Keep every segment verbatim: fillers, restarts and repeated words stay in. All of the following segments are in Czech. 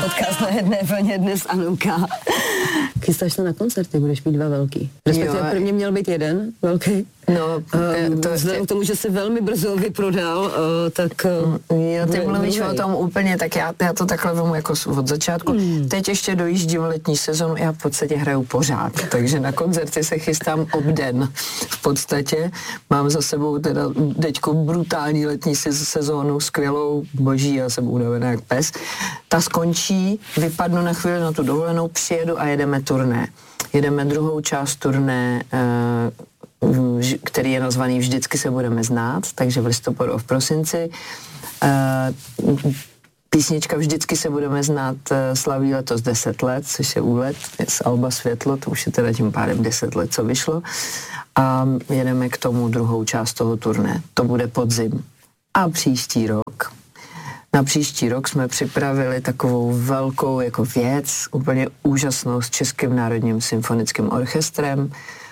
Podcast na jedné vlně dnes Anouka. Chystáš se na koncerty, budeš mít dva velký. Respektive prvně měl být jeden velký. No, um, to vzhledem k tomu, že se velmi brzo vyprodal, uh, tak... Uh, jo, ty mluvíš o tom úplně, tak já, já to takhle vemu jako od začátku. Mm. Teď ještě dojíždím letní sezonu, já v podstatě hraju pořád, takže na koncerty se chystám obden. V podstatě mám za sebou teda teďko brutální letní sezónu, skvělou, boží, já jsem unavená jak pes. Ta skončí, vypadnu na chvíli na tu dovolenou, přijedu a jedeme turné. Jedeme druhou část turné, uh, který je nazvaný Vždycky se budeme znát, takže v listopadu a v prosinci. Písnička Vždycky se budeme znát slaví letos deset let, což je úlet z alba Světlo, to už je teda tím pádem deset let, co vyšlo. A jedeme k tomu druhou část toho turné. To bude podzim. A příští rok. Na příští rok jsme připravili takovou velkou jako věc, úplně úžasnou s Českým národním symfonickým orchestrem.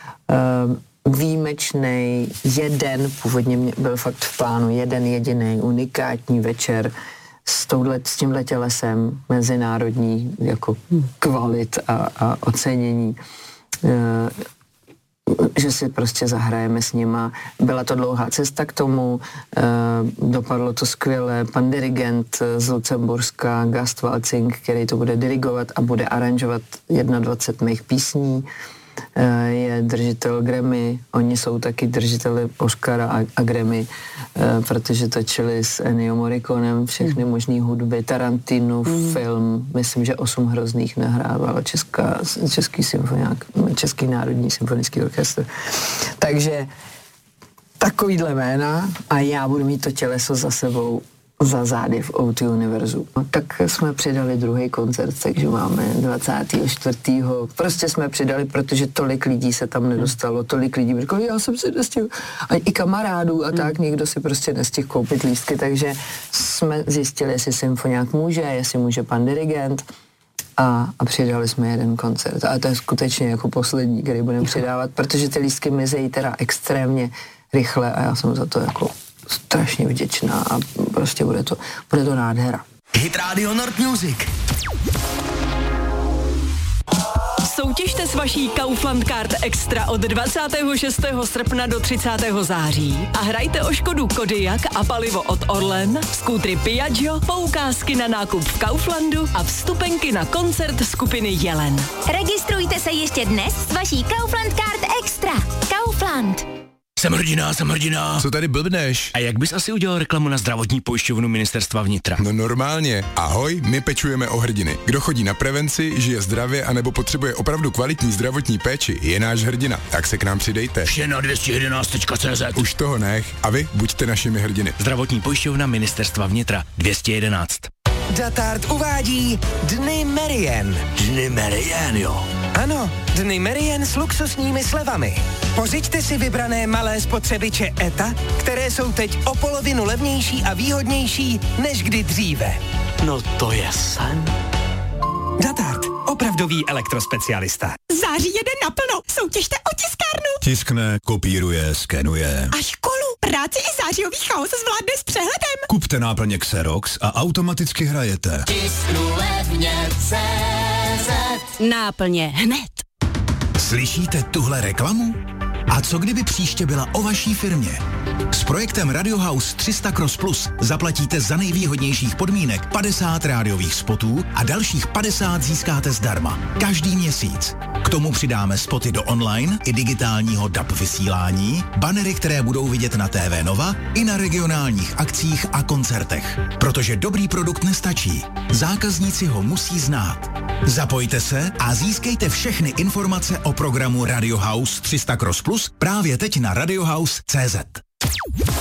Výjimečný jeden, původně byl fakt v plánu, jeden jediný unikátní večer s, touhle, s tímhle tělesem mezinárodní jako kvalit a, a ocenění, e, že si prostě zahrajeme s nima. Byla to dlouhá cesta k tomu, e, dopadlo to skvěle. Pan dirigent z Lucemburska, Gast Waltzing, který to bude dirigovat a bude aranžovat dvacet jedna mých písní, je držitel Grammy, oni jsou taky držiteli Oscara a, a Grammy, protože točili s Ennio Morriconem všechny mm. možný hudby, Tarantinu, mm. film, myslím, že osm hrozných nahrávala česká, český symfoniák, Český národní symfonický orchestr. Takže takovýhle jména a já budu mít to těleso za sebou za zády v O dva Univerzu. No, tak jsme přidali druhý koncert, takže máme dvacátého čtvrtého Prostě jsme přidali, protože tolik lidí se tam nedostalo, tolik lidí řekl, já jsem si nestihl. A i kamarádů a tak, někdo si prostě nestihl koupit lístky, takže jsme zjistili, jestli symfoniák může, jestli může pan dirigent a, a přidali jsme jeden koncert. A to je skutečně jako poslední, který budeme přidávat, protože ty lístky mizejí teda extrémně rychle a já jsem za to jako strašně vděčná a prostě bude to, bude to nádhera. Hit Radio Nord Music. Soutěžte s vaší Kaufland Card Extra od dvacátého šestého srpna do třicátého září a hrajte o Škodu Kodiaq a palivo od Orlen, skútry Piaggio, poukázky na nákup v Kauflandu a vstupenky na koncert skupiny Jelen. Registrujte se ještě dnes s vaší Kaufland Card Extra. Kaufland. Jsem hrdina, jsem hrdina. Co tady blbneš? A jak bys asi udělal reklamu na zdravotní pojišťovnu Ministerstva vnitra? No normálně. Ahoj, my pečujeme o hrdiny. Kdo chodí na prevenci, žije zdravě anebo potřebuje opravdu kvalitní zdravotní péči, je náš hrdina. Tak se k nám přidejte. Vše na dvě stě jedenáct tečka cé zet. Už toho nech. A vy buďte našimi hrdiny. Zdravotní pojišťovna Ministerstva vnitra dvě stě jedenáct. Datard uvádí Dny Merien. Dny Merien, jo. Ano, Dny Merien s luxusními slevami. Pořiďte si vybrané malé spotřebiče E T A, které jsou teď o polovinu levnější a výhodnější než kdy dříve. No to je sen. Datard, opravdový elektrospecialista. Září jede naplno, soutěžte o tiskárnu. Tiskne, kopíruje, skenuje. A školu, práci i zářijový chaos zvládne s přehledem. Kupte náplně Xerox a automaticky hrajete. Tisknu levně C Z. Náplně hned. Slyšíte tuhle reklamu? A co kdyby příště byla o vaší firmě? S projektem Radio House tři sta Cross Plus zaplatíte za nejvýhodnějších podmínek padesát rádiových spotů a dalších padesát získáte zdarma. Každý měsíc. K tomu přidáme spoty do online i digitálního D A B vysílání, banery, které budou vidět na T V Nova i na regionálních akcích a koncertech. Protože dobrý produkt nestačí. Zákazníci ho musí znát. Zapojte se a získejte všechny informace o programu Radio House tři sta Cross Plus právě teď na radiohouse tečka cé zet.